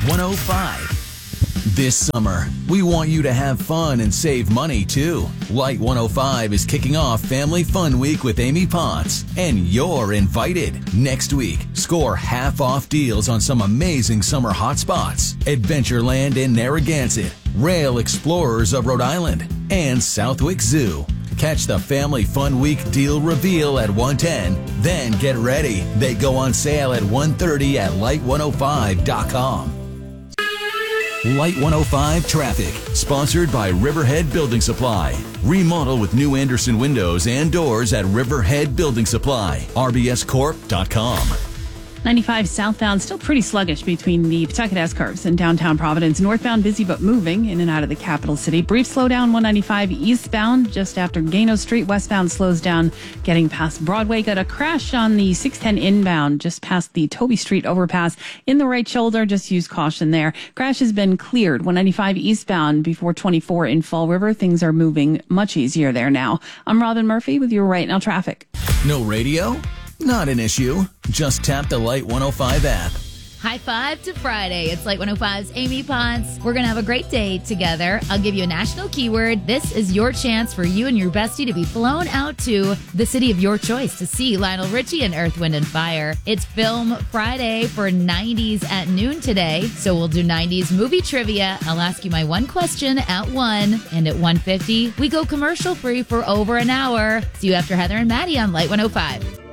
105. This summer, we want you to have fun and save money, too. Light 105 is kicking off Family Fun Week with Amy Potts, and you're invited. Next week, score half-off deals on some amazing summer hotspots. Adventureland in Narragansett, Rail Explorers of Rhode Island, and Southwick Zoo. Catch the Family Fun Week deal reveal at 1:10. Then get ready. They go on sale at 1:30 at light105.com. Light 105 Traffic, sponsored by Riverhead Building Supply. Remodel with new Anderson windows and doors at Riverhead Building Supply. rbscorp.com. 95 southbound, still pretty sluggish between the Pawtucket S-curves and downtown Providence. Northbound, busy but moving in and out of the capital city. Brief slowdown, 195 eastbound, just after Gano Street. Westbound slows down, getting past Broadway. Got a crash on the 610 inbound, just past the Toby Street overpass in the right shoulder. Just use caution there. Crash has been cleared. 195 eastbound before 24 in Fall River. Things are moving much easier there now. I'm Robin Murphy with your Right Now traffic. No radio? Not an issue. Just tap the Light 105 app. High five to Friday. It's Light 105's Amy Potts. We're going to have a great day together. I'll give you a national keyword. This is your chance for you and your bestie to be flown out to the city of your choice to see Lionel Richie and Earth, Wind & Fire. It's Film Friday for 90s at noon today. So we'll do 90s movie trivia. I'll ask you my one question at 1. And at 1:50, we go commercial free for over an hour. See you after Heather and Maddie on Light 105.